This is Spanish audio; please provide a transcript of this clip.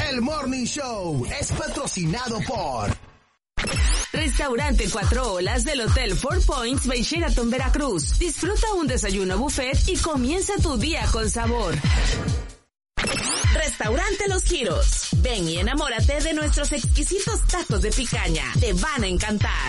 El Morning Show es patrocinado por Restaurante Cuatro Olas del Hotel Four Points by Sheraton Veracruz. Disfruta un desayuno buffet y comienza tu día con sabor. Restaurante Los Giros. Ven y enamórate de nuestros exquisitos tacos de picaña. Te van a encantar.